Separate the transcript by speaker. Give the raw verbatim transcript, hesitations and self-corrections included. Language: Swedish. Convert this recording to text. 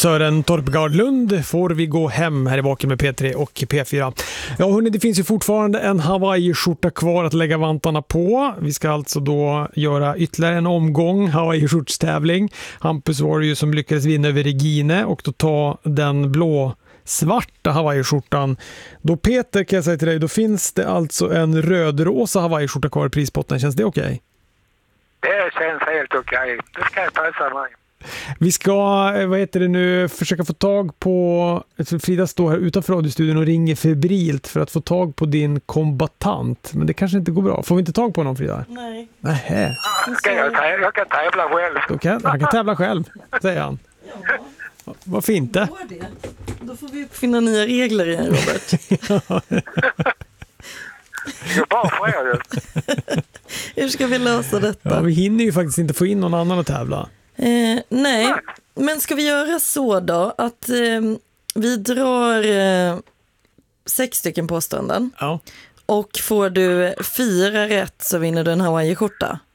Speaker 1: Sören Torpgardlund får vi gå hem här i Vaken med P tre och P fyra. Ja hörni, det finns ju fortfarande en Hawaii-skjorta kvar att lägga vantarna på. Vi ska alltså då göra ytterligare en omgång Hawaii-skjortstävling. Hampus var det ju som lyckades vinna över Regine och då ta den blå svarta Hawaii-skjortan. Då Peter, kan jag säga till dig, då finns det alltså en rödrosa Hawaii-skjorta kvar i prispotten. Känns det okej? Okay?
Speaker 2: Det känns helt okej. Okay. Det ska passa mig.
Speaker 1: Vi ska, vad heter det nu, försöka få tag på, Frida står här utanför radiostudion och ringer febrilt för att få tag på din kombatant. Men det kanske inte går bra. Får vi inte tag på någon, Frida?
Speaker 3: Nej.
Speaker 1: Nähä.
Speaker 2: Ska jag, tä- jag kan tävla själv.
Speaker 1: Då kan, han kan tävla själv, säger han.
Speaker 3: Ja.
Speaker 1: Varför inte?
Speaker 3: Då, det. Då får vi finna nya regler igen, Robert.
Speaker 2: Det går bra för er.
Speaker 3: Hur ska vi lösa detta?
Speaker 1: Ja, vi hinner ju faktiskt inte få in någon annan att tävla.
Speaker 3: Eh, nej, men ska vi göra så då att eh, vi drar eh, sex stycken påståenden.
Speaker 1: Ja.
Speaker 3: Och får du fyra rätt så vinner du en Hawaii-skjorta.